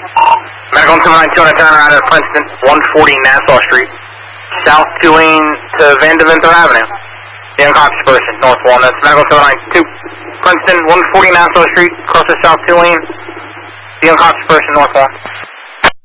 Medical 292 turn around at Princeton, 140 Nassau Street, south 2 lane to Van Deventer Avenue. The unconscious person, north one. That's Medical 292. Princeton, 140 Nassau Street, across the south 2 lane. The unconscious person, north one.